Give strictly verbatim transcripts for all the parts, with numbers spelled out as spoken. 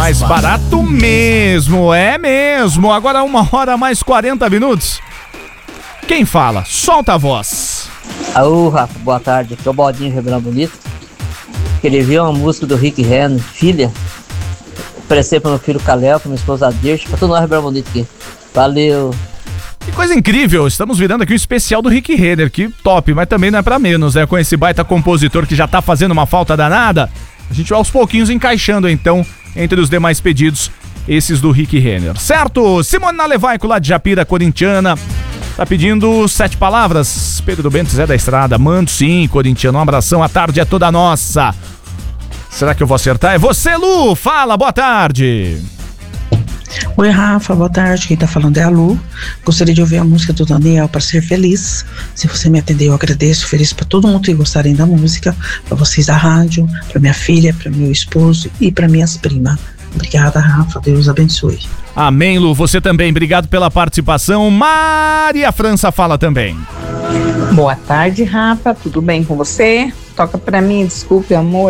Mais barato mesmo, é mesmo. Agora uma hora mais quarenta minutos. Quem fala? Solta a voz. Alô, Rafa, boa tarde. Aqui é o Baldinho Ribeirão Bonito. Queria ver uma música do Rick Renner, Filha. Oferecer pro meu filho Calel, pra minha esposa Dirce, pra todo mundo Ribeirão Bonito aqui. Valeu. Que coisa incrível, estamos virando aqui um especial do Rick Renner, que top, mas também não é pra menos, né? Com esse baita compositor que já tá fazendo uma falta danada, a gente vai aos pouquinhos encaixando, então, entre os demais pedidos, esses do Rick Renner, certo? Simone Nalevaico, lá de Japira, corintiana, tá pedindo sete palavras. Pedro Bento, Zé da Estrada, mando sim, corintiano, um abração, a tarde é toda nossa. Será que eu vou acertar? É você, Lu, fala, boa tarde. Oi, Rafa, boa tarde, quem tá falando é a Lu. Gostaria de ouvir a música do Daniel, Pra Ser Feliz. Se você me atender, eu agradeço. Feliz pra todo mundo que gostarem da música, pra vocês da rádio, pra minha filha, pra meu esposo e pra minhas primas. Obrigada, Rafa, Deus abençoe. Amém, Lu, você também, obrigado pela participação. Maria França fala também. Boa tarde, Rafa, tudo bem com você? Toca pra mim, desculpe, amor.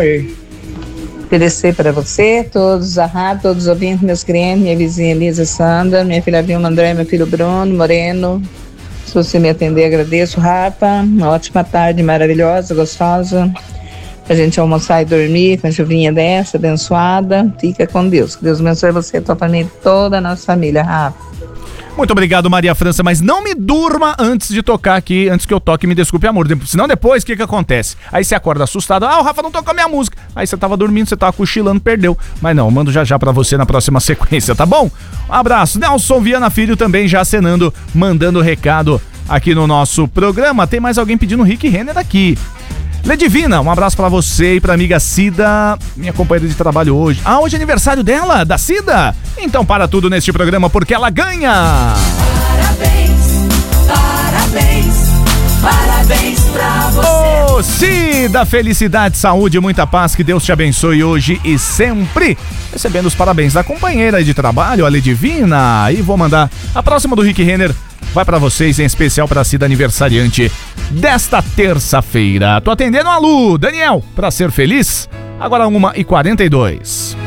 Oferecer para você, todos a rádio, todos os ouvintes, meus clientes, minha vizinha Elisa Sandra, minha filha Vilma André, meu filho Bruno Moreno. Se você me atender, agradeço, Rafa. Uma ótima tarde, maravilhosa, gostosa. A gente almoçar e dormir com a chuvinha dessa, abençoada. Fica com Deus. Que Deus abençoe você, tua família, toda a nossa família, Rafa. Muito obrigado, Maria França, mas não me durma antes de tocar aqui, antes que eu toque, me desculpe, amor. Senão depois, o que que acontece? Aí você acorda assustado, ah, o Rafa não tocou a minha música. Aí você tava dormindo, você tava cochilando, perdeu. Mas não, eu mando já já pra você na próxima sequência, tá bom? Um abraço. Nelson Viana Filho também já acenando, mandando recado aqui no nosso programa. Tem mais alguém pedindo Rick Renner aqui. Ledivina, um abraço pra você e pra amiga Cida, minha companheira de trabalho hoje. Ah, hoje é aniversário dela, da Cida? Então para tudo neste programa porque ela ganha! Parabéns, parabéns, parabéns pra você! Ô, Cida, felicidade, saúde e muita paz, que Deus te abençoe hoje e sempre. Recebendo os parabéns da companheira de trabalho, a Ledivina. E vou mandar a próxima do Rick Renner. Vai pra vocês, em especial pra Cida aniversariante desta terça-feira. Tô atendendo a Lu. Daniel, Pra Ser Feliz, agora uma e quarenta e dois.